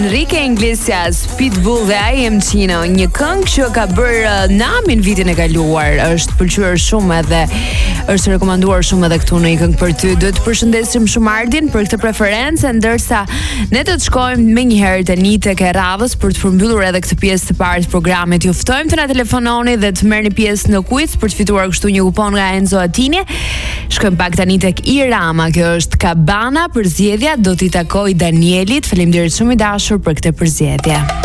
Enrique Iglesias, Pitbull dhe I Am Chino, një këngë që ka bërë namin vitin e kaluar, është pëlqyer shumë edhe është rekomanduar shumë edhe këtu në një këngë për ty. Duhet të përshëndesim shumë Ardin për këtë preferencë, ndërsa ne do të shkojmë më një herë tani tek e radhës për të përmbyllur edhe këtë pjesë të parë të programit. Ju ftojmë të na telefononi dhe të merrni pjesë në quiz për të fituar kështu një kupon nga Enzo Attini. Shkojmë pak tani tek Irama, kjo është Kabana, përzgjedhja do t'i takoj Danielit. Faleminderit shumë i dashur për këtë përzgjedhje.